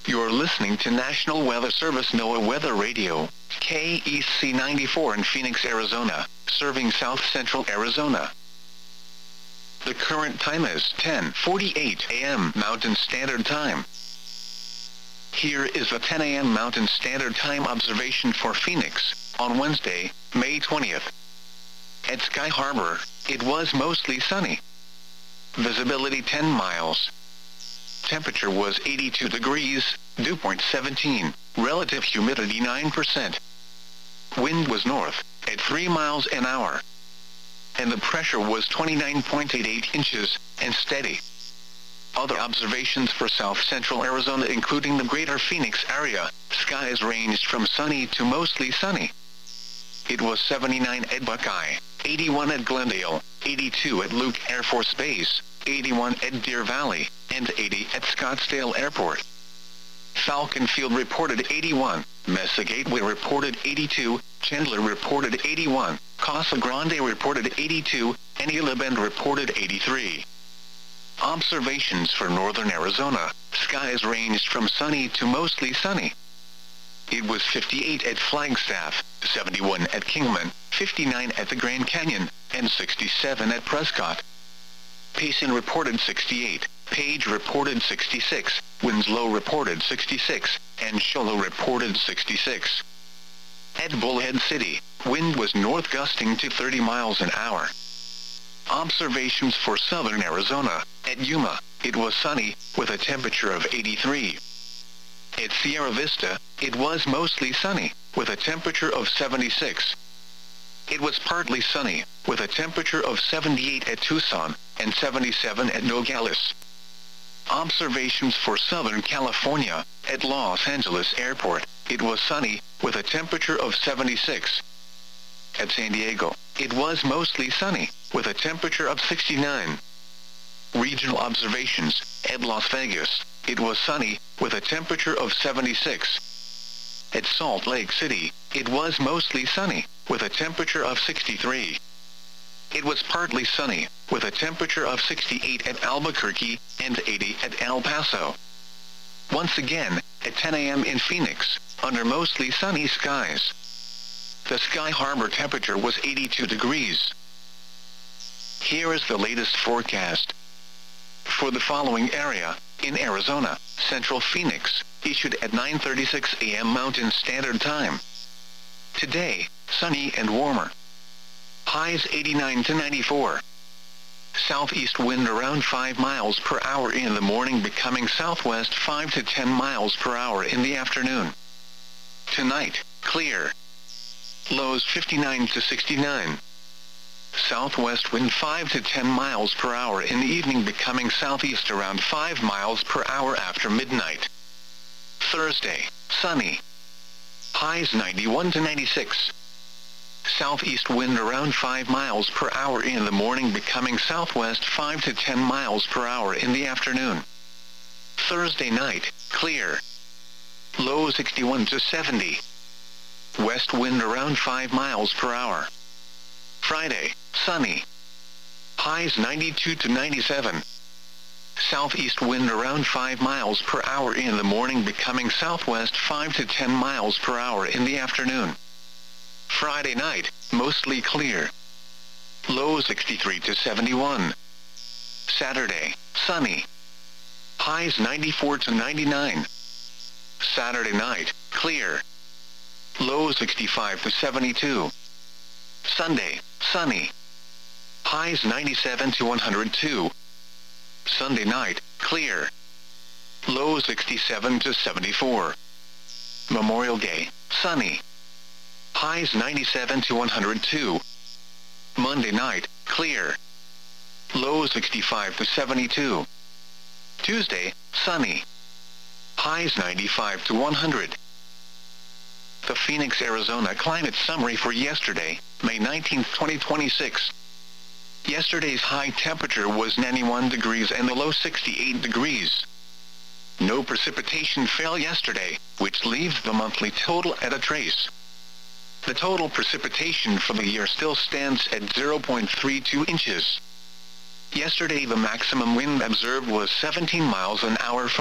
You're listening to National Weather Service NOAA Weather Radio, KEC 94 in Phoenix, Arizona, serving South Central Arizona. The current time is 10:48 a.m. Mountain Standard Time. Here is the 10 a.m. Mountain Standard Time observation for Phoenix, on Wednesday, May 20th. At Sky Harbor, it was mostly sunny. Visibility 10 miles. Temperature was 82 degrees, dew point 17, relative humidity 9%. Wind was north, at 3 miles an hour. And the pressure was 29.88 inches, and steady. Other observations for South Central Arizona including the greater Phoenix area, skies ranged from sunny to mostly sunny. It was 79 at Buckeye, 81 at Glendale, 82 at Luke Air Force Base, 81 at Deer Valley, and 80 at Scottsdale Airport. Falcon Field reported 81, Mesa Gateway reported 82, Chandler reported 81, Casa Grande reported 82, and Gila Bend reported 83. Observations for northern Arizona, skies ranged from sunny to mostly sunny. It was 58 at Flagstaff, 71 at Kingman, 59 at the Grand Canyon, and 67 at Prescott. Payson reported 68, Page reported 66, Winslow reported 66, and Shoalo reported 66. At Bullhead City, wind was north gusting to 30 miles an hour. Observations for southern Arizona, at Yuma, it was sunny, with a temperature of 83. At Sierra Vista, it was mostly sunny, with a temperature of 76. It was partly sunny, with a temperature of 78 at Tucson, and 77 at Nogales. Observations for Southern California, at Los Angeles Airport, it was sunny, with a temperature of 76. At San Diego, it was mostly sunny, with a temperature of 69. Regional observations, at Las Vegas, it was sunny, with a temperature of 76. At Salt Lake City, it was mostly sunny, with a temperature of 63. It was partly sunny, with a temperature of 68 at Albuquerque, and 80 at El Paso. Once again, at 10 a.m. in Phoenix, under mostly sunny skies. The Sky Harbor temperature was 82 degrees. Here is the latest forecast. For the following area, in Arizona, Central Phoenix, issued at 9:36 a.m. Mountain Standard Time. Today, sunny and warmer. Highs 89 to 94. Southeast wind around 5 miles per hour in the morning, becoming southwest 5 to 10 miles per hour in the afternoon. Tonight, clear. Lows 59 to 69. Southwest wind 5 to 10 miles per hour in the evening, becoming southeast around 5 miles per hour after midnight. Thursday, sunny. Highs 91 to 96. Southeast wind around 5 miles per hour in the morning, becoming southwest 5 to 10 miles per hour in the afternoon. Thursday night, clear. Low 61 to 70. West wind around 5 miles per hour. Friday, sunny. Highs 92 to 97. Southeast wind around 5 miles per hour in the morning, becoming southwest 5 to 10 miles per hour in the afternoon. Friday night, mostly clear. Low 63 to 71. Saturday, sunny. Highs 94 to 99. Saturday night, clear. Low 65 to 72. Sunday, sunny. Highs 97 to 102. Sunday night, clear. Low 67 to 74. Memorial Day, sunny. Highs 97 to 102. Monday night, clear. Low 65 to 72. Tuesday, sunny. Highs 95 to 100. The Phoenix, Arizona climate summary for yesterday, May 19, 2026. Yesterday's high temperature was 91 degrees and the low 68 degrees. No precipitation fell yesterday, which leaves the monthly total at a trace. The total precipitation for the year still stands at 0.32 inches. Yesterday the maximum wind observed was 17 miles an hour from